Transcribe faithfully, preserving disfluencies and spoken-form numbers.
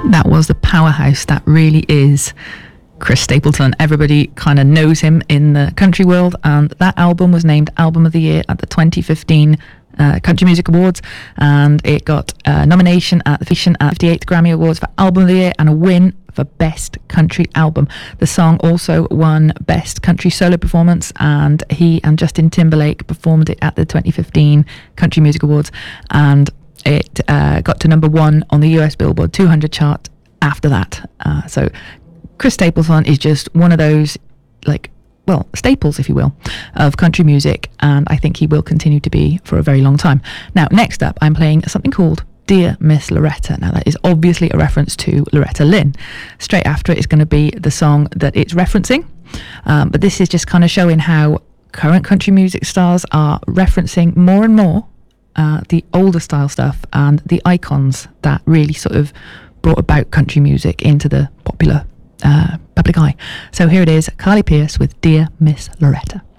That was the powerhouse that really is Chris Stapleton. Everybody kind of knows him in the country world, and that album was named Album of the Year at the twenty fifteen uh, Country Music Awards, and it got a nomination at the fifty-eighth Grammy Awards for Album of the Year and a win for Best Country Album. The song also won Best Country Solo Performance, and he and Justin Timberlake performed it at the twenty fifteen Country Music Awards, and it uh, got to number one on the U S Billboard two hundred chart after that. Uh, so Chris Stapleton is just one of those, like, well, staples, if you will, of country music, and I think he will continue to be for a very long time. Now, next up, I'm playing something called Dear Miss Loretta. Now, that is obviously a reference to Loretta Lynn. Straight after it is going to be the song that it's referencing, um, but this is just kind of showing how current country music stars are referencing more and more uh, the older style stuff and the icons that really sort of brought about country music into the popular uh, public eye. So here it is, Carly Pearce with Dear Miss Loretta.